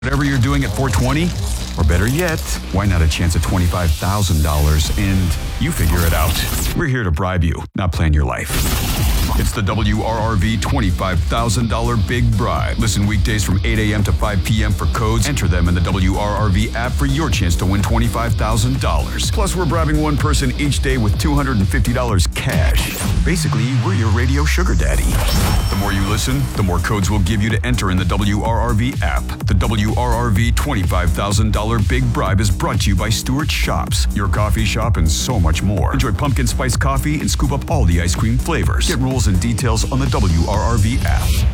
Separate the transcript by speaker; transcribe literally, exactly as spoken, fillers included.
Speaker 1: Whatever you're doing at four twenty, or better yet, why not a chance at twenty-five thousand dollars and you figure it out. We're here to bribe you, not plan your life. It's the W R R V twenty-five thousand dollars Big Bribe. Listen weekdays from eight a.m. to five p.m. for codes. Enter them in the W R R V app for your chance to win twenty-five thousand dollars. Plus, we're bribing one person each day with two hundred fifty dollars cash. Basically, we're your radio sugar daddy. The more you listen, the more codes we'll give you to enter in the W R R V app. The W R R V twenty-five thousand dollars Big Bribe is brought to you by Stewart Shops, your coffee shop, and so much more. Enjoy pumpkin spice coffee and scoop up all the ice cream flavors. Get rules and details on the W R R V app.